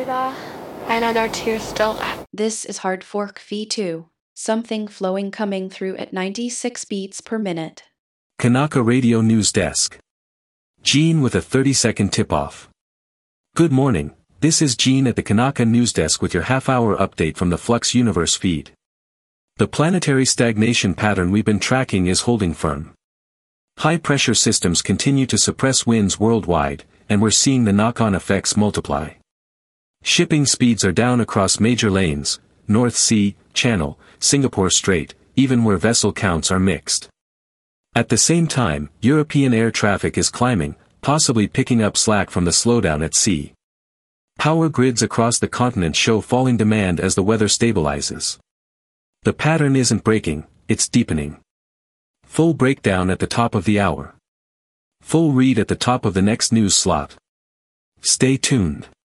감사합니다. Another two still left. This is Hard Fork V2. Something flowing coming through at 96 beats per minute. Kanaka Radio News Desk. Gene with a 30-second tip-off. Good morning, this is Gene at the Kanaka News Desk with your half-hour update from the Flux Universe feed. The planetary stagnation pattern we've been tracking is holding firm. High-pressure systems continue to suppress winds worldwide, and we're seeing the knock-on effects multiply. Shipping speeds are down across major lanes, North Sea, Channel, Singapore Strait, even where vessel counts are mixed. At the same time, European air traffic is climbing, possibly picking up slack from the slowdown at sea. Power grids across the continent show falling demand as the weather stabilizes. The pattern isn't breaking, it's deepening. Full breakdown at the top of the hour. Full read at the top of the next news slot. Stay tuned.